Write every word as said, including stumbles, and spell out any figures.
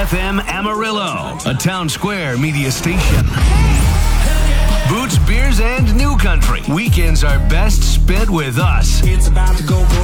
F M Amarillo, a Town Square media station. Boots, beers, and new country. Weekends are best spent with us. It's about to go